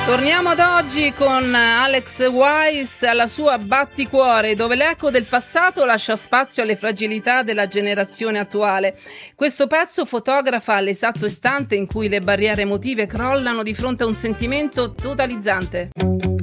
Torniamo ad oggi con Alex Wise alla sua Batticuore, dove l'eco del passato lascia spazio alle fragilità della generazione attuale. Questo pezzo fotografa l'esatto istante in cui le barriere emotive crollano di fronte a un sentimento totalizzante.